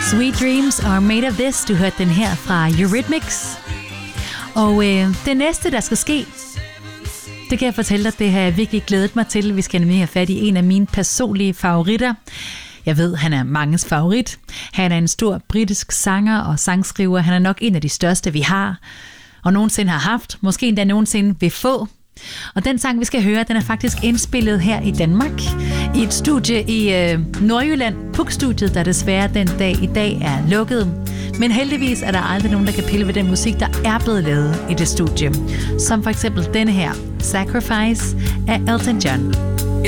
Sweet Dreams are made of this. Du hørte den her fra Eurythmics. Og det næste, der skal ske, det kan jeg fortælle dig, det har jeg virkelig glædet mig til. Vi skal nemlig have fat i en af mine personlige favoritter. Jeg ved, han er manges favorit. Han er en stor britisk sanger og sangskriver. Han er nok en af de største, vi har, og nogensinde har haft. Måske endda nogensinde vil få. Og den sang, vi skal høre, den er faktisk indspillet her i Danmark, i et studie i Nordjylland, Puk-studiet, der desværre den dag i dag er lukket. Men heldigvis er der aldrig nogen, der kan pille ved den musik, der er blevet lavet i det studie. Som for eksempel denne her, Sacrifice af Elton John.